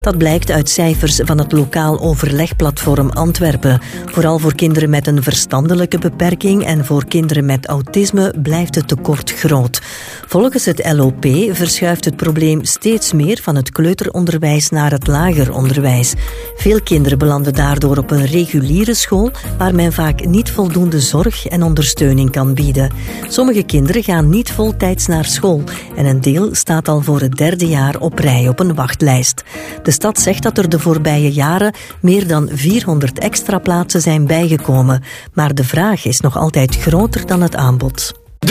Dat blijkt uit cijfers van het lokaal overlegplatform Antwerpen. Vooral voor kinderen met een verstandelijke beperking en voor kinderen met autisme blijft het tekort groot. Volgens het LOP verschuift het probleem steeds meer van het kleuteronderwijs naar het lager onderwijs. Veel kinderen belanden daardoor op een reguliere school waar men vaak niet voldoende zorg en ondersteuning kan bieden. Sommige kinderen gaan niet voltijds naar school en een deel staat al voor het 3e jaar op rij op een wachtlijst. De stad zegt dat er de voorbije jaren meer dan 400 extra plaatsen zijn bijgekomen, maar de vraag is nog altijd groter dan het aanbod.